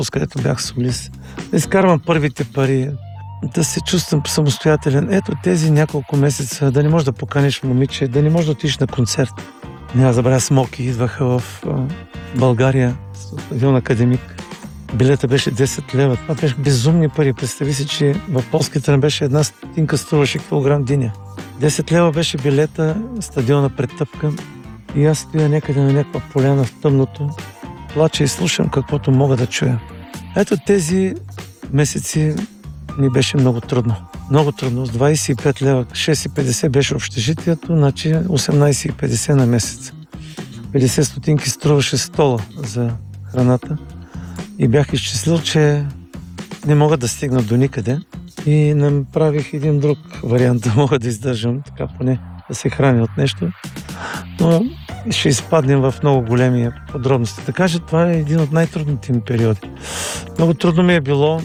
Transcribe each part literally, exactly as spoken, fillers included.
където бях солист. Да изкарвам първите пари, да се чувствам самостоятелен. Ето тези няколко месеца, да не можеш да поканиш момиче, да не можеш да отидеш на концерт. Няма забравя, Смоки идваха в България, стадион Академик. Билета беше десет лева. Това беше безумни пари. Представи си, че в полските не беше една стотинка, струваше килограм диня. десет лева беше билета, стадиона претъпкан. И аз стоя някъде на някаква поляна в тъмното, плача и слушам каквото мога да чуя. Ето тези месеци ми беше много трудно. Много трудно. С двайсет и пет лева, шест и петдесет беше общежитието, значи осемнайсет и петдесет на месец. петдесет стотинки струваше стола за храната и бях изчислил, че не мога да стигна до никъде и направих един друг вариант да мога да издържам, така поне да се храня от нещо. Но ще изпаднем в много големи подробности. Така че това е един от най-трудните ми периоди. Много трудно ми е било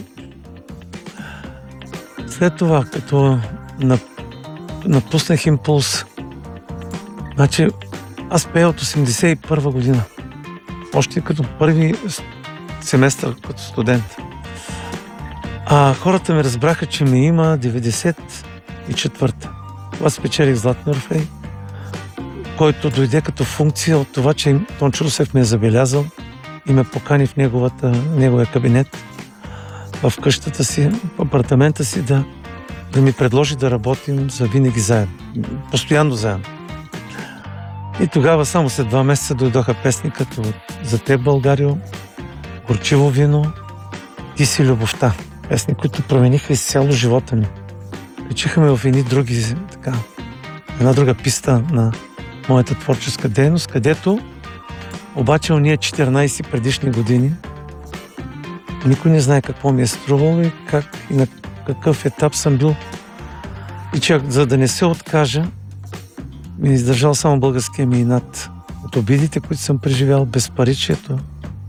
след това, като напуснах Импулс. Значи, аз пея от осемдесет и първа година. Още като първи семестър като студент. А хората ме разбраха, че ми има деветдесет и четвърта. Това спечелих Златен Орфей, който дойде като функция от това, че Тончо Русев ме е забелязал и ме покани в неговата, неговия кабинет, в къщата си, в апартамента си, да, да ми предложи да работим за винаги заедно. Постоянно заедно. И тогава само след два месеца дойдоха песни като За теб, Българио, Горчиво вино, Ти си любовта. Песни, които промениха изцяло живота ми. Качиха ме в едни други, така, една друга писта на моята творческа дейност, където обаче уния четиринайсет предишни години никой не знае какво ми е струвало и как и на какъв етап съм бил. И че за да не се откажа, ми е издържал само българския ми инат. От обидите, които съм преживял, безпаричието.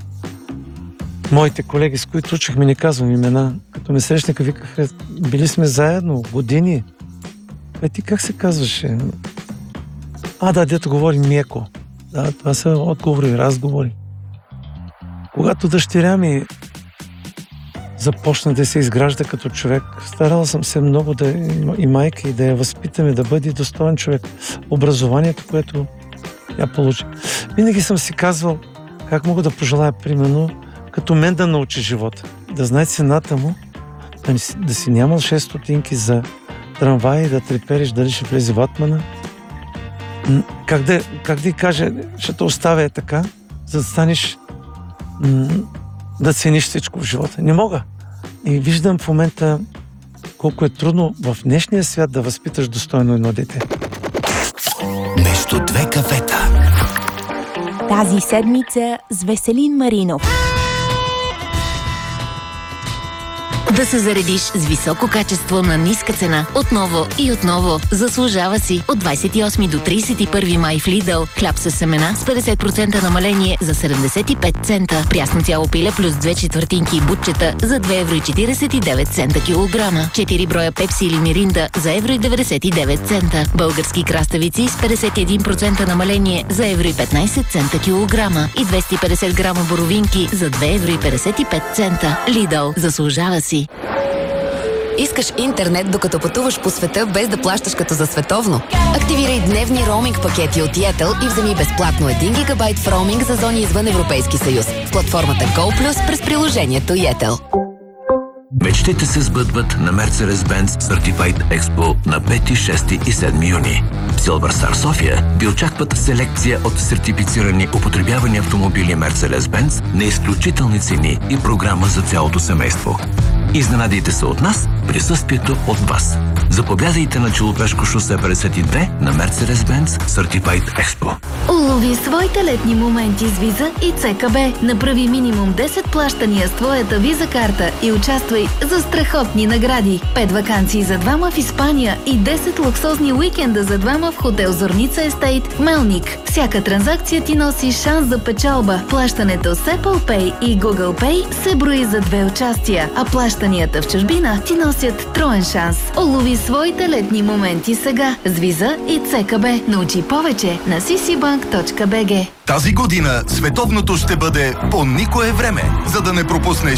Моите колеги, с които учих, ми не казвам имена, като ме срещнаха, викаха, били сме заедно години. Е, ти как се казваше? А, да, дето говори Меко. Да, това са отговори, разговори. Когато дъщеря ми започна да се изгражда като човек, старала съм се много да и майка, и да я възпитаме, да бъде достоен човек. Образованието, което я получи. Винаги съм си казвал как мога да пожелая, примерно, като мен да научи живота. Да знае цената му, да, да си нямал шест стотинки за трамвай и да трепериш дали ще влезе ватмана. Как да, как да й кажа, ще те оставя е така, за да станеш м- да цениш всичко в живота. Не мога. И виждам в момента колко е трудно в днешния свят да възпиташ достойно едно дете. Между две кафета. Тази седмица с Веселин Маринов. Да се заредиш с високо качество на ниска цена. Отново и отново. Заслужава си. От двайсет и осми до трийсет и първи май в Lidl. Хляб със семена с петдесет процента намаление за седемдесет и пет цента. Прясно цяло пиле плюс две четвъртинки и бутчета за две евро и четирийсет и девет цента килограма. четири броя Пепси или Миринда за евро и деветдесет и девет цента. Български краставици с петдесет и един процента намаление за евро и петнайсет цента килограма. И двеста и петдесет грама боровинки за две евро и петдесет и пет цента. Lidl. Заслужава си. Искаш интернет, докато пътуваш по света, без да плащаш като за световно? Активирай дневни роуминг пакети от Yettel и вземи безплатно един гигабайт в роуминг за зони извън Европейски съюз в платформата GoPlus през приложението Yettel. Мечтите се сбъдват на Mercedes-Benz Certified Expo на пети, шести и седми юни. В Silver Star София ви очакват селекция от сертифицирани употребявани автомобили Mercedes-Benz на изключителни цени и програма за цялото семейство. Изненадайте се от нас, присъствието от вас. Заповядайте на Челопешко шосе петдесет и две на Mercedes-Benz Certified Expo. Улови своите летни моменти с Виза и ЦКБ. Направи минимум десет плащания с твоята Виза карта и участвай за страхотни награди. пет ваканции за двама в Испания и десет луксозни уикенда за двама в хотел Зорница Естейт, Мелник. Всяка транзакция ти носи шанс за печалба. Плащането с Apple Pay и Google Pay се брои за две участия, а плащанията в чужбина ти носят троен шанс. Улови своите летни моменти сега с Виза и ЦКБ. Научи повече на си си банк точка би джи. Тази година световното ще бъде по никое време, за да не пропуснеш